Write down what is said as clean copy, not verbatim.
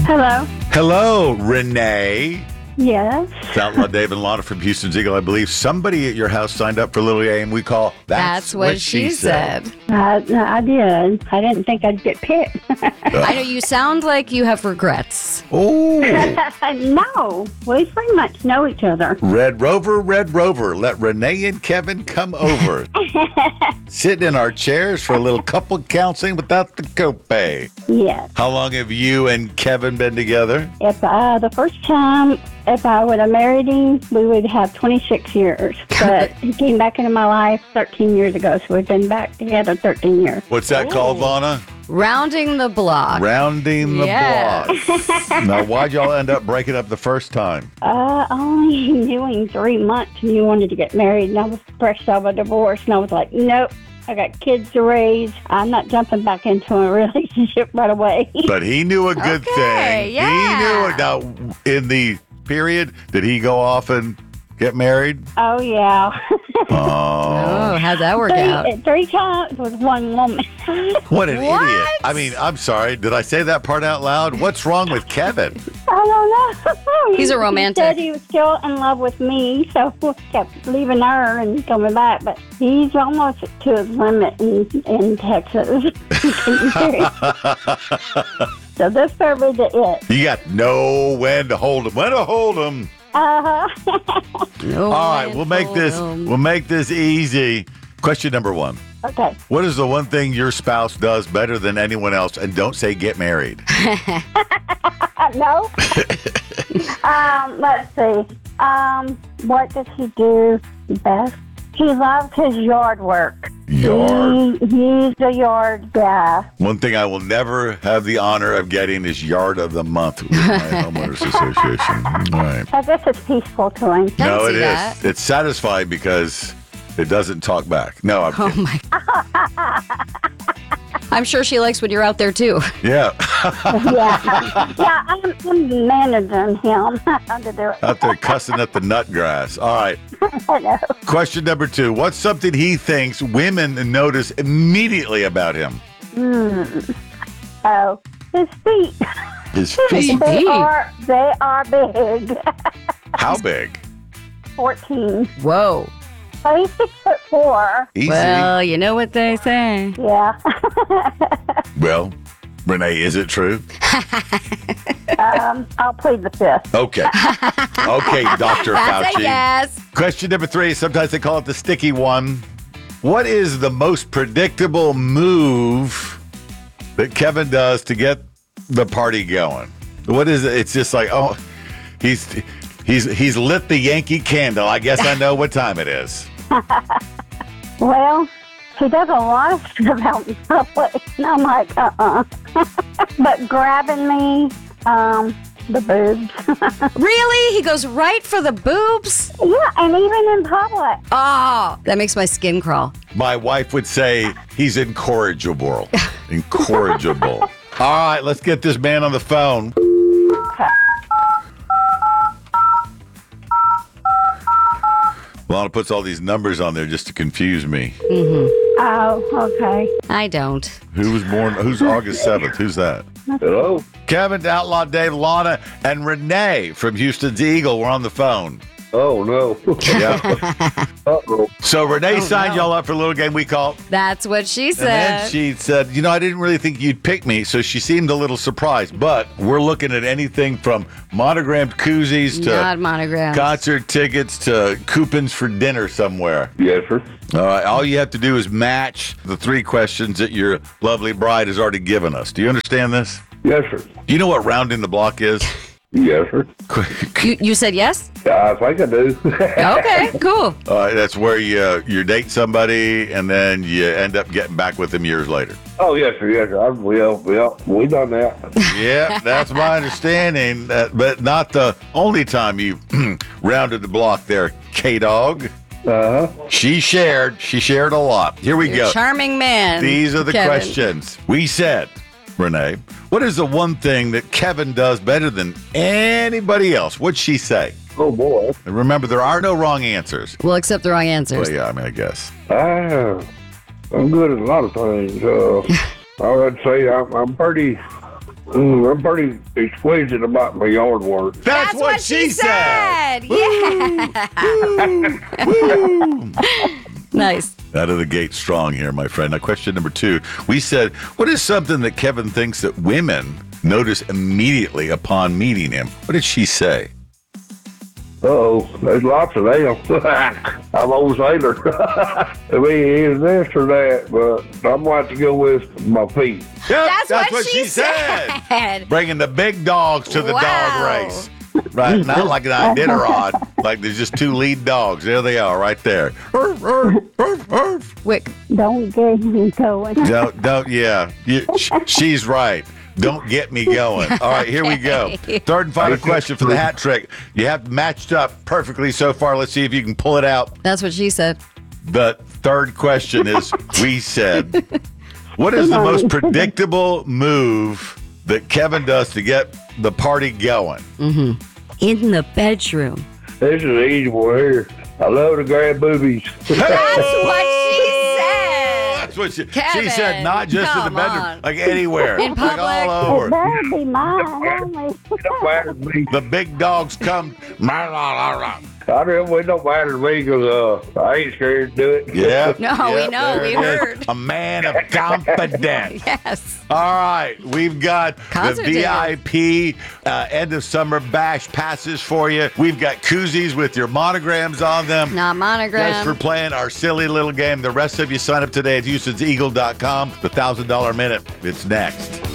Hello. Hello, Renee. Yes. It's Outlaw Dave and Lana from Houston's Eagle. I believe somebody at your house signed up for a little game we call That's what she said. I did. I didn't think I'd get picked. I know you sound like you have regrets. Oh, No, we pretty much know each other. Red Rover, let Renee and Kevin come over. Sitting in our chairs for a little couple counseling without the copay. Yes. How long have you and Kevin been together? If the first time, if I would have married him, we would have 26 years. But he came back into my life 13 years ago, so we've been back together 13 years. What's that called, Lana? Rounding the block. Rounding the Yes. block. Now, why'd y'all end up breaking up the first time? Only knew him 3 months, and he wanted to get married, and I was fresh out of a divorce, and I was like, nope. I got kids to raise. I'm not jumping back into a relationship right away. But he knew a good thing. yeah. He knew it. Now, in the period, did he go off and get married? Oh, yeah. Oh, how'd that work out? Three times with one woman. What an What? idiot. I mean, I'm sorry. Did I say that part out loud? What's wrong with Kevin? I don't know. He's a romantic. He said he was still in love with me, so we kept leaving her and coming back. But he's almost to his limit in Texas. So this probably the it. You got to know when to hold him. When to hold him. No All right, man we'll make this. for him. We'll make this easy. Question number one. Okay. What is the one thing your spouse does better than anyone else? And don't say get married. No. Let's see. What does he do best? He loves his yard work. Yard. He's a yard guy. One thing I will never have the honor of getting is Yard of the Month with my homeowners association. All right. I guess it's peaceful to him. I No, can it see is. that. It's satisfying because it doesn't talk back. No, I'm Oh kidding. my! I'm sure she likes when you're out there too. Yeah. Yeah, I'm managing him. How to do it. Out there cussing at the nut grass. All right. I know. Question number two. What's something he thinks women notice immediately about him? Oh, his feet. His feet. They Feet. are big. How big? 14. Whoa. So he's 6'4". Easy. Well, you know what they say. Yeah. Well, Renee, is it true? I'll plead the fifth. Okay. Okay, Dr. That's Fauci. a yes. Question number three. Sometimes they call it the sticky one. What is the most predictable move that Kevin does to get the party going? What is it? It's just like, oh, he's lit the Yankee candle. I guess I know what time it is. Well, he does a lot of stuff out in public, and I'm like, But grabbing me, the boobs. Really? He goes right for the boobs? Yeah, and even in public. Oh, that makes my skin crawl. My wife would say he's incorrigible. Incorrigible. All right, let's get this man on the phone. Lana puts all these numbers on there just to confuse me. Oh, okay. I don't. Who was born? Who's August 7th? Who's that? Hello? Kevin, Outlaw Dave, Lana, and Renee from Houston's Eagle. We're on the phone. Oh, no. Yeah. Uh-oh. So Renee signed y'all up for a little game we call. That's what she And then said. she said, I didn't really think you'd pick me. So she seemed a little surprised. But we're looking at anything from monogrammed koozies Not to monogram. concert tickets to coupons for dinner somewhere. Yes, sir. All right. All you have to do is match the three questions that your lovely bride has already given us. Do you understand this? Yes, sir. Do you know what rounding the block is? Yes, sir. You said yes? I think I do. Okay, cool. That's where you date somebody and then you end up getting back with them years later. Oh, yes, sir. Yes, sir. We done that. Yeah, that's my understanding. But not the only time you rounded the block there, K-Dog. Uh-huh. She shared a lot. Here we You're go. a charming man. These are the Kevin. questions. We said, Renee, what is the one thing that Kevin does better than anybody else? What'd she say? Oh, boy. And remember, there are no wrong answers. We'll accept the wrong answers. Well, yeah, I mean, I guess. I'm good at a lot of things. I would say I'm pretty I'm pretty exquisite about my yard work. That's what she said. Yeah. Nice. Out of the gate strong here, my friend. Now, question number 2. We said, what is something that Kevin thinks that women notice immediately upon meeting him? What did she say? Uh-oh, there's lots of them. I'm old sailor. I mean, either this or that, but I'm going to go with my feet. Yep, That's what she said. Bringing the big dogs to the Wow. dog race. Right, not like an Iditarod. Like there's just 2 lead dogs. There they are, right there. Arf, arf, arf, arf. Wick. Don't get me going. Don't, yeah. She's right. Don't get me going. All right, here we go. Third and final question for the hat trick. You have matched up perfectly so far. Let's see if you can pull it out. That's what she said. The third question is, we said, what is the most predictable move that Kevin does to get the party going? In the bedroom. This is an easy one here. I love to grab boobies. That's what she said. That's what she Kevin, said, not just in the come bedroom, on. like anywhere. In like all public. over. That'd be mine only. Don't matter to me. The big dogs come. I don't, it don't matter to me because I ain't scared to do it. Yeah. No, we know. there We it is. heard. A man of confidence. Yes. All right, we've got Concert the VIP end of summer bash passes for you. We've got koozies with your monograms on them. Not monogram. Thanks for playing our silly little game. The rest of you sign up today at Houston'sEagle.com. The $1,000 minute. It's next.